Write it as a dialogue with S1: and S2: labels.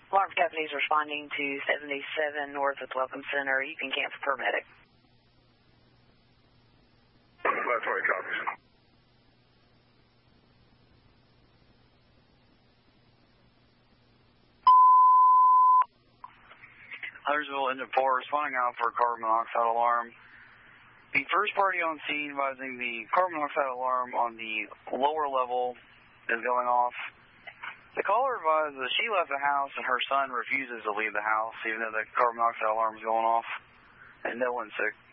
S1: Alarm deputies responding to 77 north of Welcome Center. You can cancel paramedic.
S2: That's right, copies.
S3: Huntersville Engine 4 responding out for a carbon monoxide alarm. The first party on scene advising the carbon monoxide alarm on the lower level is going off. The caller advised that she left the house and her son refuses to leave the house even though the carbon monoxide alarm is going off, and no one's sick.